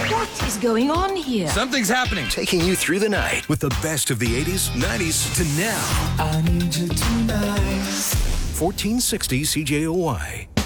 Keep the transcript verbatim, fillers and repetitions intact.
What is going on here? Something's happening. Taking you through the night with the best of the eighties, nineties to now. I need you tonight. fourteen sixty C J O Y.